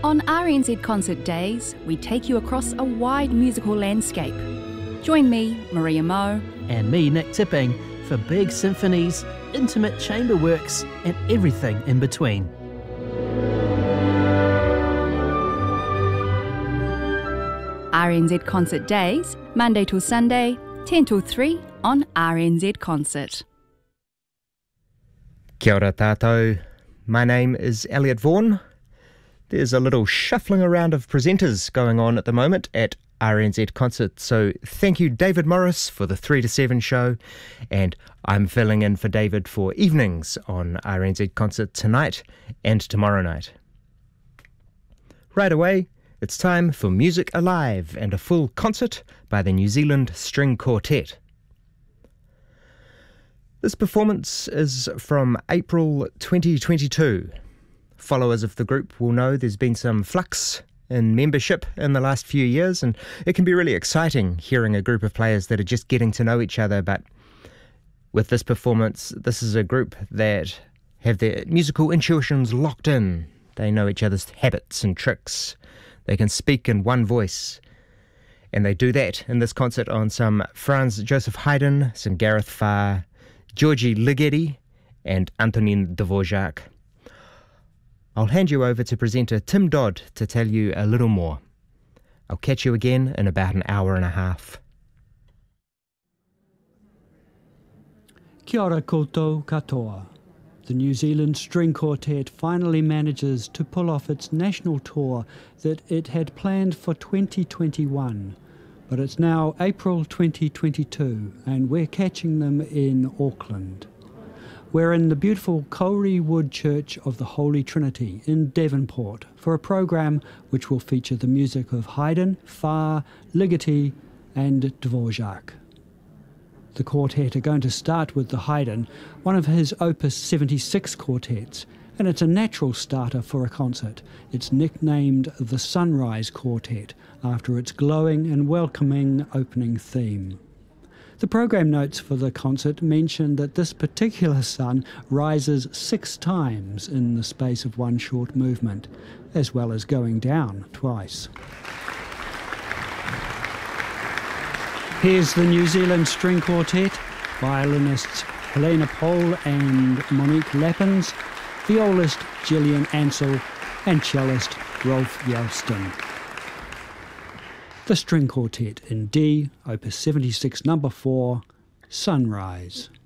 On RNZ Concert Days, we take you across a wide musical landscape. Join me, Maria Moe, and me, Nick Tipping, for big symphonies, intimate chamber works, and everything in between. RNZ Concert Days, Monday till Sunday, 10 till 3 on RNZ Concert. Kia ora tātou. My name is Elliot Vaughan. There's a little shuffling around of presenters going on at the moment at RNZ Concert, so thank you David Morris for the 3 to 7 show, and I'm filling in for David for evenings on RNZ Concert tonight and tomorrow night. Right away, it's time for Music Alive and a full concert by the New Zealand String Quartet. This performance is from April 2022. Followers of the group will know there's been some flux in membership in the last few years, and it can be really exciting hearing a group of players that are just getting to know each other. But with this performance, this is a group that have their musical intuitions locked in. They know each other's habits and tricks. They can speak in one voice. And they do that in this concert on some Franz Joseph Haydn, some Gareth Farr, Georgi Ligeti and Antonin Dvorak. I'll hand you over to presenter Tim Dodd to tell you a little more. I'll catch you again in about an hour and a half. Kia ora koutou katoa. The New Zealand String Quartet finally manages to pull off its national tour that it had planned for 2021. But it's now April 2022 and we're catching them in Auckland. We're in the beautiful Kauri Wood Church of the Holy Trinity in Devonport for a program which will feature the music of Haydn, Farr, Ligeti and Dvorak. The quartet are going to start with the Haydn, one of his Opus 76 quartets, and it's a natural starter for a concert. It's nicknamed the Sunrise Quartet after its glowing and welcoming opening theme. The program notes for the concert mention that this particular sun rises 6 times in the space of one short movement, as well as going down twice. Here's the New Zealand String Quartet, violinists Helena Pohl and Monique Lappins, violist Gillian Ansell and cellist Rolf Yelston. The String Quartet in D, Opus 76 number 4, Sunrise.